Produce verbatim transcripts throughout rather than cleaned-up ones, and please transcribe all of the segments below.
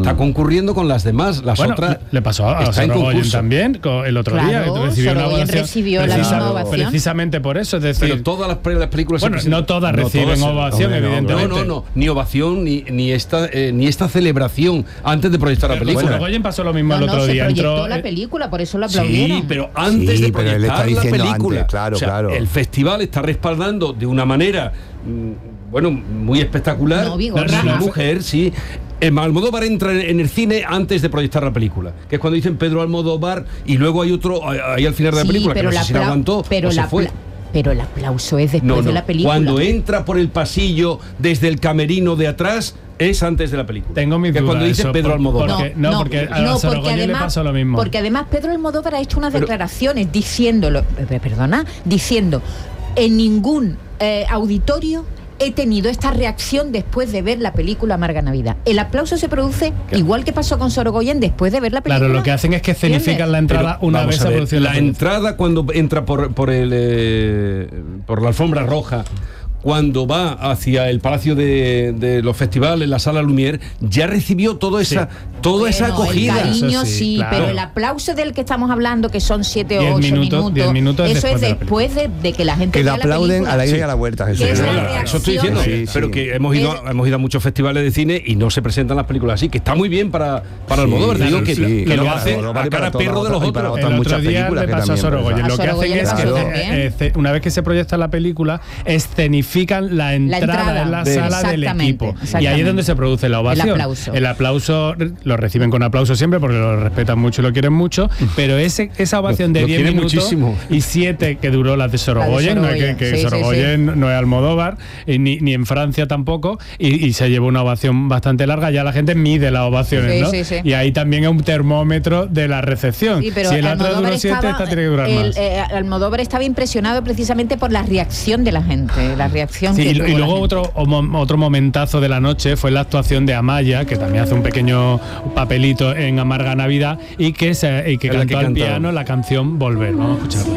está concurriendo con las demás. Las bueno, otras le pasó a Sorogoyen también el otro claro, día. Recibió una ovación, recibió precisa, la misma ovación. Precisamente por eso, es decir... Pero todas las, las películas... Bueno, no todas no reciben todas, ovación, no, evidentemente. No, no, no, ni ovación, ni, ni, esta, eh, ni esta celebración antes de proyectar la película. Bueno, Sorogoyen pasó lo mismo no, el otro no, día. Se proyectó entró, la película, por eso lo aplaudieron. Sí, pero antes sí, de proyectar la película. Antes, claro, o sea, claro. El festival está respaldando de una manera... bueno, muy espectacular. No, Vigorra. La mujer, sí. Almodóvar entra en el cine antes de proyectar la película, que es cuando dicen Pedro Almodóvar y luego hay otro ahí al final de la sí, película que no sé si la aguantó pero o se la fue. Pero el aplauso es después no, no. de la película. Cuando entra por el pasillo desde el camerino de atrás es antes de la película. Tengo mis que dudas. cuando dice eso, Pedro por, Almodóvar. Porque, no, no, porque a no, Sorogoyen además, le pasa lo mismo. Porque además Pedro Almodóvar ha hecho unas pero, declaraciones diciéndolo, perdona, diciendo en ningún eh, auditorio he tenido esta reacción después de ver la película Amarga Navidad. El aplauso se produce claro. igual que pasó con Sorogoyen después de ver la película. Claro, lo que hacen es que escenifican la entrada Pero, una vez a a ver, producido la, la entrada cuando entra por por el eh, por la alfombra roja, cuando va hacia el Palacio de, de los Festivales, la Sala Lumière, ya recibió toda esa, sí. toda bueno, esa acogida. El cariño eso sí, sí, claro. pero el aplauso del que estamos hablando, que son siete o ocho minutos, minutos, minutos eso después es después de, de que la gente que vea le aplauden la a la ida sí. y a la vuelta. Jesús. Es la Claro, eso estoy diciendo, sí, pero sí. que hemos ido, es, hemos ido a muchos festivales de cine y no se presentan las películas así, que está muy bien para, para sí, Almodóvar, te digo que, sí, que lo lo hace a cara perro de los otros. El otro día le pasó a Sorogoyen. Lo que hacen es que una vez que se proyecta la película, escenifican la entrada en la sala del equipo. Y ahí es donde se produce la ovación. El aplauso. El aplauso lo reciben con aplauso siempre porque lo respetan mucho y lo quieren mucho, pero ese, esa ovación de diez minutos muchísimo. y siete que duró la de Sorogoyen, la de Sorogoyen. no es que, que sí, Sorogoyen sí, sí. no es Almodóvar, y ni, ni en Francia tampoco, y, y se llevó una ovación bastante larga, ya la gente mide las ovaciones, sí, ¿no? Sí, sí. Y ahí también es un termómetro de la recepción. Sí, pero si el otro duró siete, esta tiene que durar el, más. Eh, Almodóvar estaba impresionado precisamente por la reacción de la gente, la reacción sí, que y, tuvo y luego la otro, otro momentazo de la noche fue la actuación de Amaya, que también hace un pequeño papelito en Amarga Navidad y que, se, y que cantó que al cantó. piano la canción Volver. Vamos a escucharla.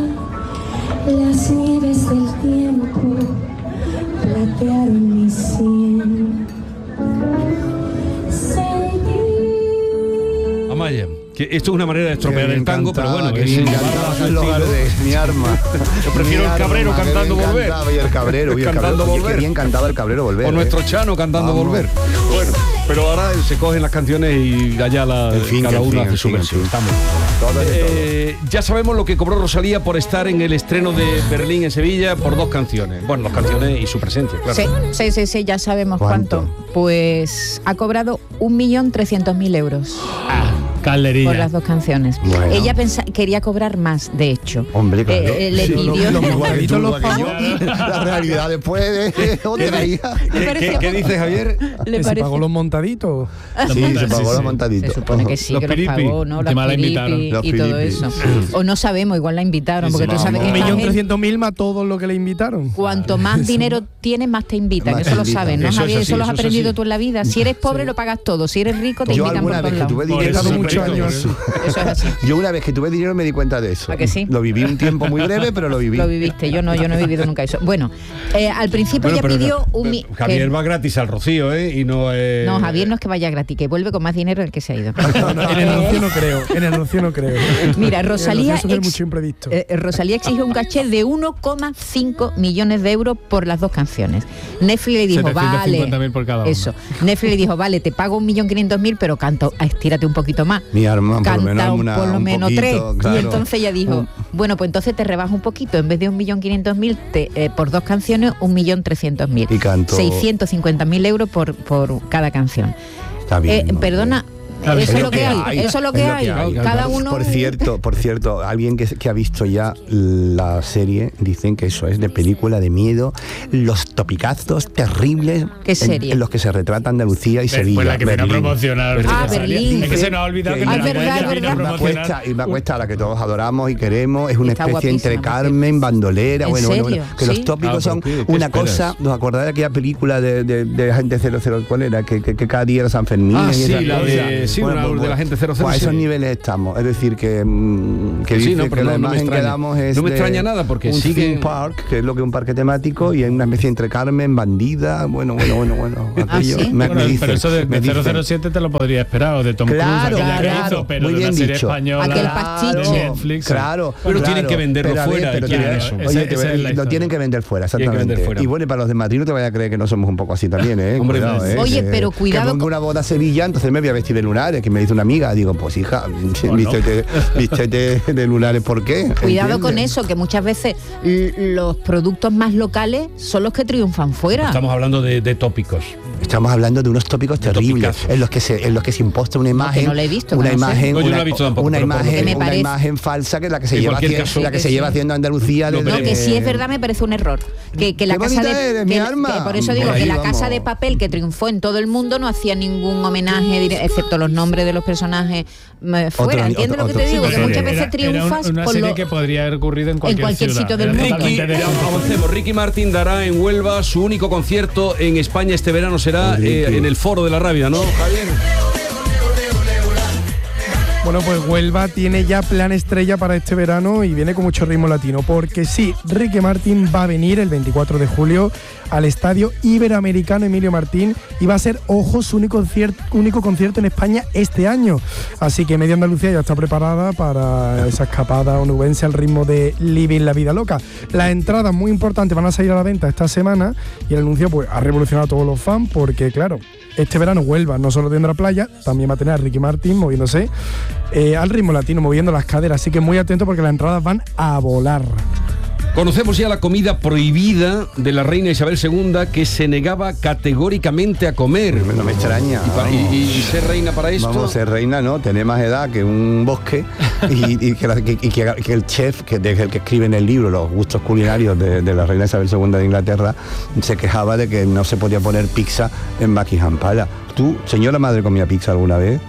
Las nieves del tiempo platearon mi sien. Amaya. Que esto es una manera de estropear el tango, pero bueno, que bien cantaba mi arma. Yo prefiero el Cabrero cantando Volver. Y el Cabrero, y el cantando Cabrero. Volver. Qué bien cantaba el Cabrero Volver. O nuestro eh. Chano cantando Vamos. Volver. Bueno, pero ahora se cogen las canciones y allá la, en fin, cada uno fin, hace su fin, versión. fin. Estamos. Todo eh, todo. Ya sabemos lo que cobró Rosalía por estar en el estreno de Berlín en Sevilla por dos canciones. Bueno, dos canciones y su presencia, claro. Sí, sí, sí, sí, ya sabemos cuánto. cuánto. Pues ha cobrado un millón trescientos mil euros. Ah. Calderilla. Por las dos canciones. Bueno. Ella pensa, quería cobrar más, de hecho. Hombre, claro. Eh, le sí, pidió... Lo, lo, lo, lo, la realidad después de otra hija. ¿Qué, ¿Qué, ¿Qué dice Javier? ¿Le se pagó los montaditos? Sí, se pagó sí, los sí. montaditos. Se supone que sí, los que piripi, los pagó, ¿no? Los la invitaron. y los todo piripi. eso. O no sabemos, igual la invitaron, Sí, porque sí, tú sabes que Un esta millón gente, trescientos mil más todo lo que le invitaron. cuanto más dinero tienes, más te invitan. Más Eso te lo invitan. sabes, ¿no, Eso es Javier? así, Eso lo has eso es aprendido así. tú en la vida. Si eres pobre, lo pagas todo. Si eres rico, te Yo invitan por alguna vez todos que tuve lados. dinero, Por eso, muchos por años. eso. Eso es así. Yo una vez que tuve dinero me di cuenta de eso. ¿A que sí? Lo viví un tiempo muy breve, pero lo viví. Lo viviste, yo no, yo no he vivido nunca eso. Bueno, eh, al principio Bueno, ella pero pidió no, un... mi- Javier que- va gratis al Rocío, ¿eh? Y no... Eh, No, Javier no es que vaya gratis, que vuelve con más dinero del que se ha ido. No, no, en el anuncio no creo. En el anuncio no creo. Mira, Rosalía, Eso es ex- mucho imprevisto. eh, Rosalía exigió un caché de uno coma cinco millones de euros por las dos canciones. Netflix le dijo, setecientos cincuenta vale, mil por cada una. eso. Netflix le dijo, vale, te pago un millón quinientos mil, pero canta, estírate un poquito más. Mi arma, por lo Canta menos, un- una, por lo un menos poquito, tres. claro. Y entonces ella dijo, bueno, pues entonces te rebajo un poquito. En vez de un millón quinientos mil eh, por dos canciones, un millón trescientos mil. Y cantó- seiscientos cincuenta mil euros por, por cada canción. Está bien. Eh, ¿no? perdona, Está bien. eso es lo que hay, eso es lo que hay. Cada uno... Por cierto, por cierto, alguien que, que ha visto ya la serie dicen que eso es de película de miedo, los topicazos terribles ¿Qué serie? en, en los que se retrata Andalucía y Sevilla. Pues la que viene a Berlín. promocionar. Ah, Berlín. Es que se nos ha olvidado que Ah, la es verdad, Comedia es viene a verdad. Una promocionar. cuesta, y una cuesta a la que todos adoramos y queremos, es una Está especie entre guapísima, por Carmen, cierto. bandolera, ¿En bueno, bueno, bueno, serio? que ¿Sí? los tópicos Ah, son ¿por qué? ¿Qué una esperas? cosa, ¿os acordáis de aquella película de, de, de Agente cero cero, cuál era? Que, que, que cada día era San Fermín Ah, y sí, esas la cosas? de... sí, bueno, una pues, de la gente cero cero pues a esos siete. niveles estamos. Es decir, que, mm, que Sí, dice no, que pero la no, no me imagen que extraña. damos es No me de extraña nada, porque un sigue- theme park, que es lo que es un parque temático, y hay una especie entre Carmen, bandida, bueno, bueno, bueno, bueno. ¿Ah, aquello. sí? Me, Bueno, me dicen, pero eso de, me de dicen. cero cero siete te lo podría esperar, o de Tom Claro, Cruise, aquella claro, que hizo, pero muy de bien una serie dicho. española Aquel pastiche. de Netflix. Claro, Pero claro. tienen que venderlo Pero a ver, fuera, pero y tienen- quieren eso. oye, Esa- te- esa es la lo historia. tienen que vender fuera, Tienen que exactamente. vender fuera. Y bueno, y para los de Madrid no te vayas a creer que no somos un poco así también, ¿eh? Hombre, Cuidado, ¿eh? Oye, Que- pero cuidado Que pongo con- una boda a Sevilla, entonces me voy a vestir de lunares, que me dice una amiga. Digo, pues hija, vístete, vístete de lunares, ¿por qué? Cuidado ¿Entiendes? con eso, que muchas veces l- los productos más locales son los que triunfan fuera. Estamos hablando de, de tópicos. Estamos hablando de unos tópicos De terribles, topicazos. en los que se, en los que se imposta una imagen, no la he visto, una que no sé. imagen, No, yo no una, la he visto tampoco, una pero por lo que imagen, me una parece- imagen falsa que es la que se En lleva cualquier haciendo, caso, la que que se sí. lleva haciendo Andalucía. No, desde- No, que sí es verdad, me parece un error. Que, que la Qué casa bonita de eres, mi que- arma. que por eso Por digo ahí que la vamos. Casa de Papel, que triunfó en todo el mundo, no hacía ningún homenaje, dire- excepto los nombres de los personajes eh, fuera. Otro- ¿Entiendes otro- lo que te otro- digo? sí, Que sí, muchas sí. veces Era- era triunfas un- una con serie lo- que podría haber ocurrido en cualquier, cualquier ciudad. sitio del Era mundo. totalmente Ricky, diferente. avancemos. Ricky Martin dará en Huelva su único concierto en España este verano. Será eh, en el Foro de la Rábida, ¿no, Javier? Bueno, pues Huelva tiene ya plan estrella para este verano y viene con mucho ritmo latino, porque sí, Ricky Martin va a venir el veinticuatro de julio al Estadio Iberoamericano Emilio Martín y va a ser, ojo, su único concierto, único concierto en España este año. Así que Media Andalucía ya está preparada para esa escapada onubense al ritmo de Living la Vida Loca. Las entradas, muy importantes, van a salir a la venta esta semana y el anuncio pues ha revolucionado a todos los fans porque, claro, este verano Huelva no solo tendrá playa, también va a tener a Ricky Martin moviéndose eh, al ritmo latino, moviendo las caderas. Así que muy atento porque las entradas van a volar. Conocemos ya la comida prohibida de la reina Isabel segunda, que se negaba categóricamente a comer. No me extraña. Y, pa- y- vamos. y ser reina para esto. Vamos a ser reina, ¿no? Tener más edad que un bosque y, y que, la- que- y que- que el chef, que, de- el que escribe en el libro los gustos culinarios de, de la reina Isabel segunda de Inglaterra, se quejaba de que no se podía poner pizza en Buckingham Palace. ¿Tú, señora madre, comía pizza alguna vez?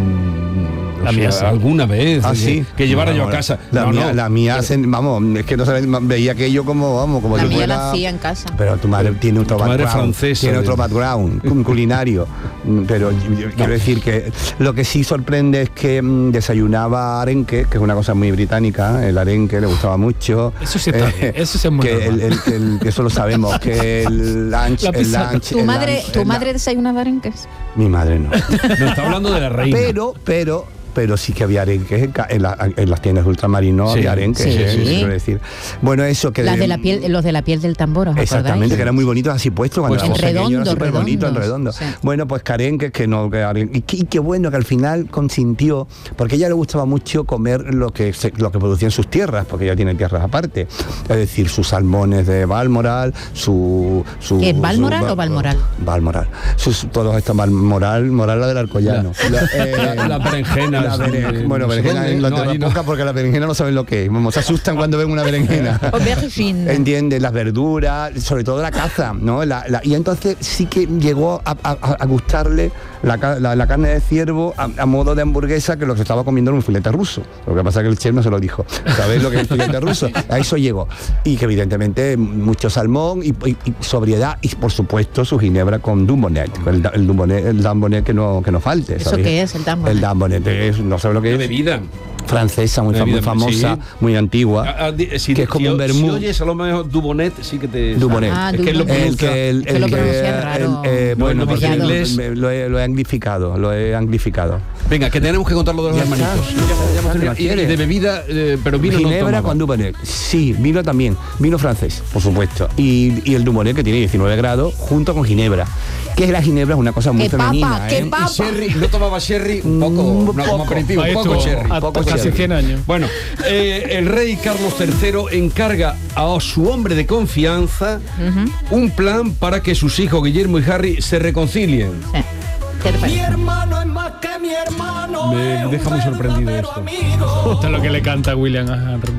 Mm, La o mía sea, sí. alguna vez. Ah, que- sí. Que llevara No, yo a la- casa. La No, mía, no. la mía se- vamos, es que no sabes, veía aquello como, vamos, como La si mía fuera- la hacía en casa. Pero tu madre tiene otro Tu madre background, francesa, tiene de- otro background un culinario. Mm, Pero yo- yo quiero decir que lo que sí sorprende es que mm, desayunaba arenque, que es una cosa muy británica, el arenque le gustaba mucho. Eso sí está bien, eso sí es muy que normal. el, el- que el- que eso lo sabemos, que el lunch, La el pizza. lunch, ¿Tu el madre, lunch, tu el madre lunch- desayunaba arenques? mi madre no. No, está hablando de la reina. Pero, pero, pero sí que había arenques en, ca- en la- en las tiendas de ultramarinos, Sí, había arenques, sí, eh, sí. quiero decir. Bueno, eso que Las de- de la piel, los de la piel del tambor, ¿os Exactamente, acordáis? que eran muy bonitos así puestos cuando Pues éramos en pequeños, redondo, súper bonito, en redondos, redondo. sí. Bueno, pues carenques que no, que aren- y, qué- y qué bueno que al final consintió, porque a ella le gustaba mucho comer lo que se- lo que producía en sus tierras, porque ella tiene tierras aparte, es decir, sus salmones de Balmoral, su, su ¿Qué es, Balmoral su- o Balmoral? Balmoral, sus, todos estos Balmoral, Moral la del Alcoyano. La- eh, la- las berenjenas, la beren- eh, bueno, no sé berenjena dónde, en no, Inglaterra allí no. poca, porque la berenjena no saben lo que es. Vamos, se asustan cuando ven una berenjena. Aubergine. ¿Entiendes? Las verduras, sobre todo la caza, ¿no? La- la- y entonces sí que llegó a, a- a gustarle la, ca- la- la carne de ciervo a, a modo de hamburguesa, que lo que se estaba comiendo era un filete ruso. Lo que pasa es que el chef no se lo dijo. ¿Sabéis lo que es el filete ruso? A eso llegó. Y que evidentemente mucho salmón y, y- y sobriedad y por supuesto su ginebra con Dumbonet. El, da- el Dumbonet, el Dumbonet que no, que no falte. ¿Eso ¿sabéis? qué es, el Dumbonet? El Dumbonet es, no sé lo que Una es. bebida. Francesa, muy, Una fa- muy bebida, famosa, sí. muy antigua. Ah, ah, di- si, Que es como si- un vermú. Si oyes a lo mejor Dubonet, sí que te... Dubonet. Ah, Es que es lo Dubonet. El que, el, Que lo el que- pronuncia raro. el, eh, No, bueno, no, porque en el- inglés. me- lo he, lo he anglificado, lo he anglificado. Venga, que tenemos que contar lo de los Ya hermanitos. está. Ya está, ya hemos ¿Qué terminado. más Y- y quieres? de bebida, eh, pero vino no Ginebra tomaba. con Dubonet. Sí, vino también. Vino francés, por supuesto. Y, y el Dumonet, que tiene diecinueve grados, junto con Ginebra. Que la Ginebra es una cosa muy ¡Qué papa, femenina. qué ¿eh? papa! Y sherry, no tomaba sherry, un poco, Un no, como poco. aperitivo, Ahí poco estuvo, sherry. a- poco casi sherry. cien años. Bueno, eh, el rey Carlos tercero encarga a su hombre de confianza un plan para que sus hijos Guillermo y Harry se reconcilien. Sí. ¿Qué te parece? hermano es más que mi hermano. Me deja muy sorprendido esto. Esto es lo que le canta a William a Henry.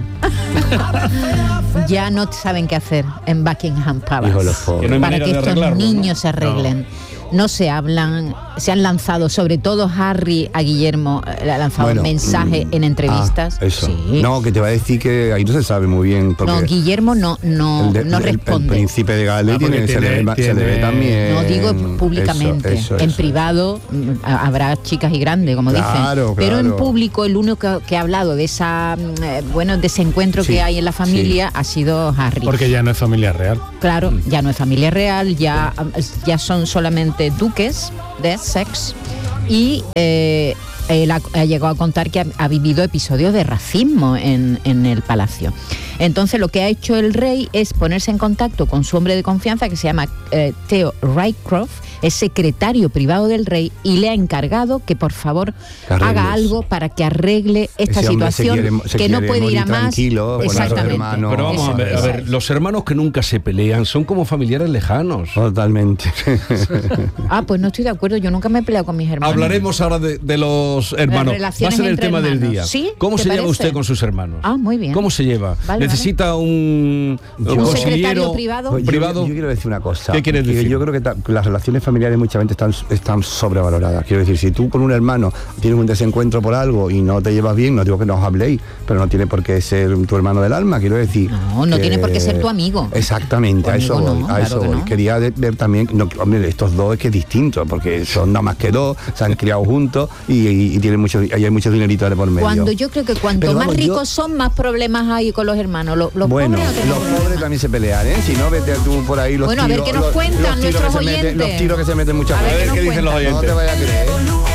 Ya no saben qué hacer en Buckingham Palace Hijo de los pobres. Que no hay para manera que de estos arreglarlo, ¿no? niños se arreglen. No. se hablan, se han lanzado, sobre todo Harry a Guillermo, le ha lanzado bueno, mensajes mm, en entrevistas. Ah, eso. Sí. No, que te va a decir que ahí no se sabe muy bien. No, Guillermo no, no, el de, no el, responde. El príncipe de Gales ah, tiene, tiene, se, le ve, tiene, se le ve también. No digo públicamente. Eso, eso, en eso. privado habrá chicas y grandes, como claro, dicen. Claro. Pero en público el único que, que ha hablado de esa eh, bueno, de ese encuentro sí, que hay en la familia sí. ha sido Harry. Porque ya no es familia real. Claro, mm. ya no es familia real, ya, ya son solamente duques de Essex. Y eh, él ha, ha llegado a contar que ha, ha vivido episodios de racismo en, en el palacio. Entonces lo que ha hecho el rey es ponerse en contacto con su hombre de confianza, que se llama eh, Theo Rycroft, es secretario privado del rey, y le ha encargado que por favor Arregles. haga algo para que arregle esta Ese situación, se quiere, se que no puede ir a más. Exactamente. Pero vamos a ver, a ver, los hermanos que nunca se pelean son como familiares lejanos. Totalmente. Ah, pues no estoy de acuerdo, yo nunca me he peleado con mis hermanos. Hablaremos ahora de, de los hermanos. Va a ser el tema hermanos. del día. ¿Sí? ¿Cómo se parece? lleva usted con sus hermanos? Ah, muy bien. ¿Cómo se lleva? Vale, ¿Necesita vale. un, un, ¿Un secretario privado? Pues yo, privado? Yo quiero decir una cosa. ¿Qué quieres decir? Yo creo que ta, las relaciones familiares muchas veces están, están sobrevaloradas. Quiero decir, si tú con un hermano tienes un desencuentro por algo y no te llevas bien, no digo que no os habléis, pero no tiene por qué ser tu hermano del alma, quiero decir. No, no que, tiene por qué ser tu amigo. Exactamente, a eso voy. No, a claro eso voy. No. Quería de, ver también, no, hombre, estos dos es que es distinto, porque son nada más que dos, se han criado juntos y, y, y tienen mucho, y hay muchos dineritos de por medio. Cuando yo creo que cuanto pero, más vamos, ricos yo, son, más problemas hay con los hermanos. Los, los bueno, pobres no los pobres problemas. También se pelean, ¿eh? Si no, vete tú por ahí los bueno, tiros. Bueno, a ver qué nos cuentan los, los nuestros oyentes. Meten, los tiros que se meten muchas veces. A ver qué dicen los oyentes. No te vayas a creer.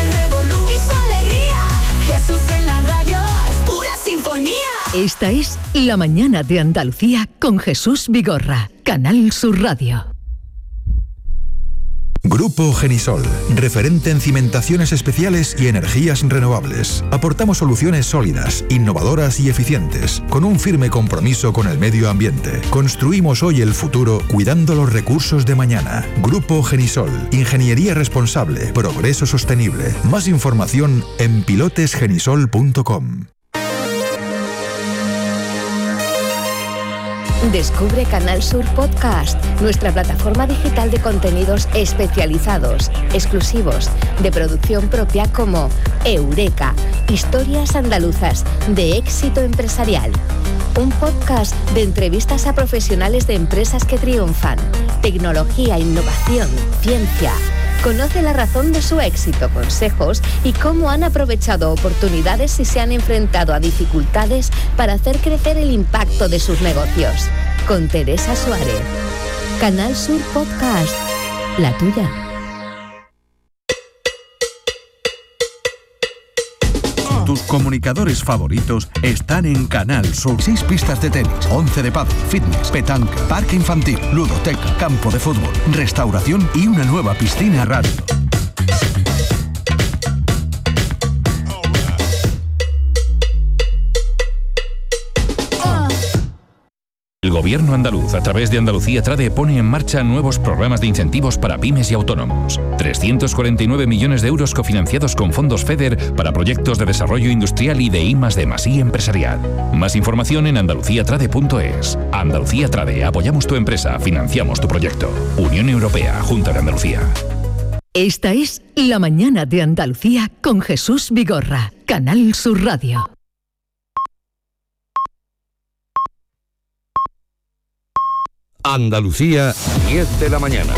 Esta es La Mañana de Andalucía con Jesús Vigorra, Canal Sur Radio. Grupo Genisol, referente en cimentaciones especiales y energías renovables. Aportamos soluciones sólidas, innovadoras y eficientes, con un firme compromiso con el medio ambiente. Construimos hoy el futuro cuidando los recursos de mañana. Grupo Genisol, ingeniería responsable, progreso sostenible. Más información en pilotes genisol punto com. Descubre Canal Sur Podcast, nuestra plataforma digital de contenidos especializados, exclusivos, de producción propia como Eureka, historias andaluzas de éxito empresarial. Un podcast de entrevistas a profesionales de empresas que triunfan, tecnología, innovación, ciencia. Conoce la razón de su éxito, consejos y cómo han aprovechado oportunidades y se han enfrentado a dificultades para hacer crecer el impacto de sus negocios. Con Teresa Suárez. Canal Sur Podcast. La tuya. Tus comunicadores favoritos están en Canal Sur. Seis pistas de tenis, once de pádel, fitness, petanca, parque infantil, ludoteca, campo de fútbol, restauración y una nueva piscina radio. El Gobierno andaluz, a través de Andalucía Trade, pone en marcha nuevos programas de incentivos para pymes y autónomos. trescientos cuarenta y nueve millones de euros cofinanciados con fondos FEDER para proyectos de desarrollo industrial y de I más D más I empresarial. Más información en andalucía trade punto es. Andalucía Trade, apoyamos tu empresa, financiamos tu proyecto. Unión Europea, Junta de Andalucía. Esta es La Mañana de Andalucía con Jesús Vigorra, Canal Sur Radio. Andalucía, diez de la mañana.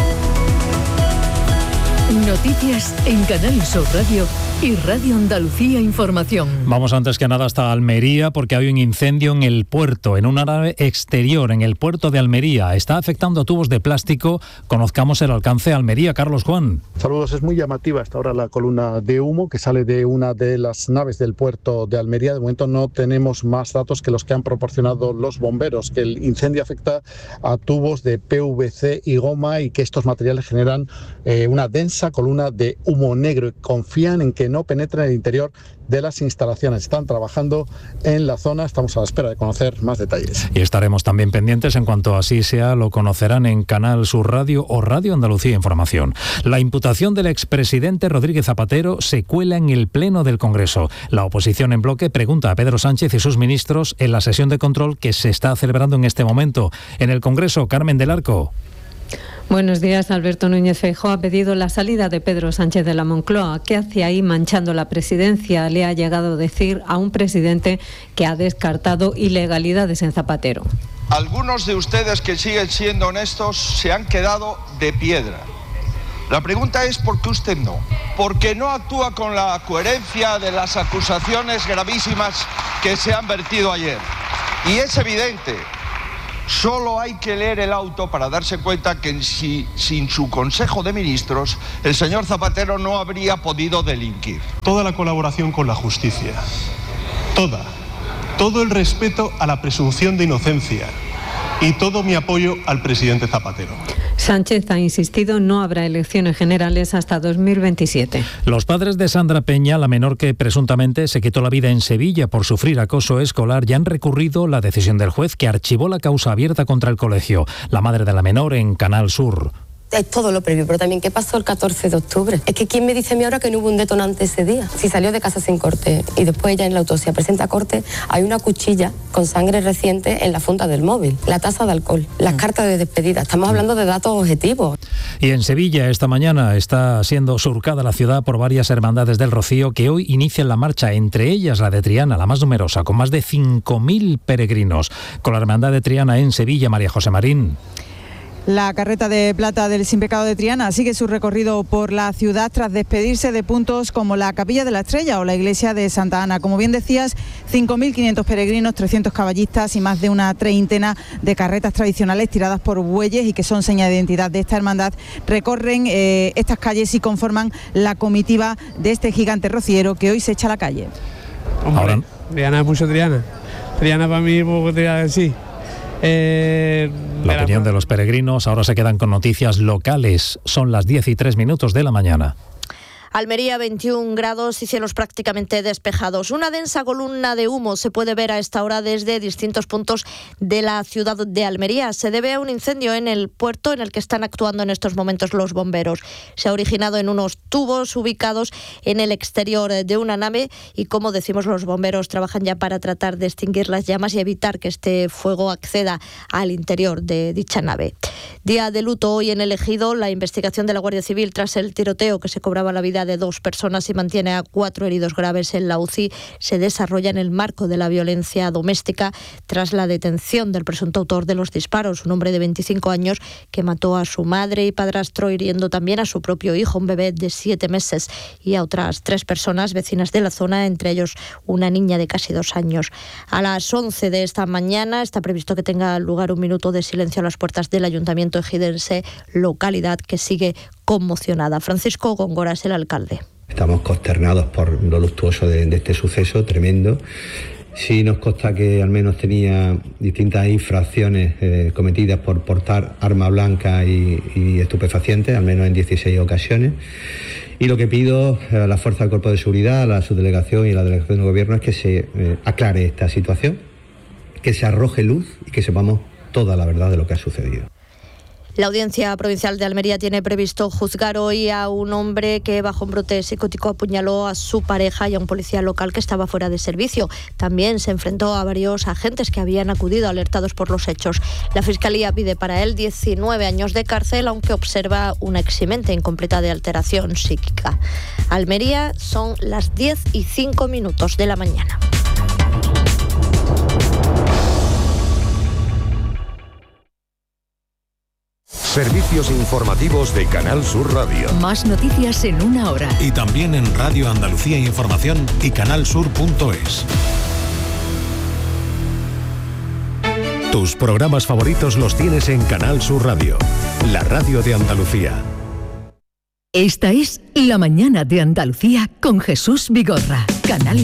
Noticias en Canal Sur Radio y Radio Andalucía Información. Vamos antes que nada hasta Almería porque hay un incendio en el puerto, en una nave exterior, en el puerto de Almería. Está afectando a tubos de plástico. Conozcamos el alcance de Almería. Carlos Juan. Saludos, es muy llamativa hasta ahora la columna de humo que sale de una de las naves del puerto de Almería. De momento no tenemos más datos que los que han proporcionado los bomberos, que el incendio afecta a tubos de P V C y goma y que estos materiales generan eh, una densa columna de humo negro y confían en que no penetre en el interior de las instalaciones. Están trabajando en la zona, estamos a la espera de conocer más detalles. Y estaremos también pendientes, en cuanto así sea, lo conocerán en Canal Sur Radio o Radio Andalucía Información. La imputación del expresidente Rodríguez Zapatero se cuela en el Pleno del Congreso. La oposición en bloque pregunta a Pedro Sánchez y sus ministros en la sesión de control que se está celebrando en este momento. En el Congreso, Carmen del Arco. Buenos días. Alberto Núñez Feijóo ha pedido la salida de Pedro Sánchez de la Moncloa. ¿Qué hace ahí manchando la presidencia? Le ha llegado a decir a un presidente que ha descartado ilegalidades en Zapatero. Algunos de ustedes que siguen siendo honestos se han quedado de piedra. La pregunta es ¿por qué usted no? Porque no actúa con la coherencia de las acusaciones gravísimas que se han vertido ayer. Y es evidente. Solo hay que leer el auto para darse cuenta que si, sin su Consejo de Ministros el señor Zapatero no habría podido delinquir. Toda la colaboración con la justicia, toda, todo el respeto a la presunción de inocencia y todo mi apoyo al presidente Zapatero. Sánchez ha insistido, no habrá elecciones generales hasta dos mil veintisiete. Los padres de Sandra Peña, la menor que presuntamente se quitó la vida en Sevilla por sufrir acoso escolar, ya han recurrido la decisión del juez que archivó la causa abierta contra el colegio. La madre de la menor en Canal Sur. Es todo lo previo, pero también ¿qué pasó el catorce de octubre? Es que ¿quién me dice a mí ahora que no hubo un detonante ese día? Si salió de casa sin corte y después ella en la autopsia presenta corte, hay una cuchilla con sangre reciente en la funda del móvil, la tasa de alcohol, las cartas de despedida. Estamos hablando de datos objetivos. Y en Sevilla esta mañana está siendo surcada la ciudad por varias hermandades del Rocío que hoy inician la marcha, entre ellas la de Triana, la más numerosa, con más de cinco mil peregrinos. Con la hermandad de Triana en Sevilla, María José Marín. La carreta de plata del Sin Pecado de Triana sigue su recorrido por la ciudad tras despedirse de puntos como la Capilla de la Estrella o la iglesia de Santa Ana. Como bien decías, cinco mil quinientos peregrinos, trescientos caballistas y más de una treintena de carretas tradicionales tiradas por bueyes y que son seña de identidad de esta hermandad recorren eh, estas calles y conforman la comitiva de este gigante rociero que hoy se echa a la calle. Hombre, Ahora... Triana es mucho Triana. Triana para mí, poco Triana sí. Eh, la opinión de los peregrinos. Ahora se quedan con noticias locales. Son las diez y tres minutos de la mañana. Almería, veintiún grados y cielos prácticamente despejados. Una densa columna de humo se puede ver a esta hora desde distintos puntos de la ciudad de Almería. Se debe a un incendio en el puerto en el que están actuando en estos momentos los bomberos. Se ha originado en unos tubos ubicados en el exterior de una nave y, como decimos, los bomberos trabajan ya para tratar de extinguir las llamas y evitar que este fuego acceda al interior de dicha nave. Día de luto hoy en el Ejido. La investigación de la Guardia Civil tras el tiroteo que se cobraba la vida de dos personas y mantiene a cuatro heridos graves en la U C I se desarrolla en el marco de la violencia doméstica tras la detención del presunto autor de los disparos, un hombre de veinticinco años que mató a su madre y padrastro, hiriendo también a su propio hijo, un bebé de siete meses, y a otras tres personas vecinas de la zona, entre ellos una niña de casi dos años. A las once de esta mañana está previsto que tenga lugar un minuto de silencio a las puertas del Ayuntamiento ejidense, localidad que sigue conmocionada. Francisco Góngora es el alcalde. Estamos consternados por lo luctuoso de, de este suceso tremendo. Sí nos consta que al menos tenía distintas infracciones eh, cometidas por portar arma blanca y, y estupefacientes, al menos en dieciséis ocasiones. Y lo que pido a la Fuerza del Cuerpo de Seguridad, a la subdelegación y a la delegación del Gobierno es que se eh, aclare esta situación, que se arroje luz y que sepamos toda la verdad de lo que ha sucedido. La Audiencia Provincial de Almería tiene previsto juzgar hoy a un hombre que bajo un brote psicótico apuñaló a su pareja y a un policía local que estaba fuera de servicio. También se enfrentó a varios agentes que habían acudido alertados por los hechos. La Fiscalía pide para él diecinueve años de cárcel, aunque observa una eximente incompleta de alteración psíquica. Almería, son las diez y cinco minutos de la mañana. Servicios informativos de Canal Sur Radio. Más noticias en una hora. Y también en Radio Andalucía Información y canalsur punto es. Tus programas favoritos los tienes en Canal Sur Radio, la radio de Andalucía. Esta es La Mañana de Andalucía con Jesús Vigorra. Canal